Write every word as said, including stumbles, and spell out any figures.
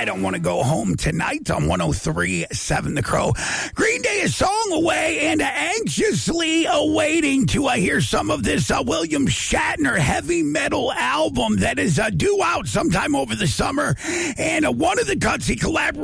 I Don't Want to Go Home Tonight on one oh three point seven The Crow. Green Day, a song away, and anxiously awaiting to uh, hear some of this uh, William Shatner heavy metal album that is uh, due out sometime over the summer. And uh, one of the cuts he collaborated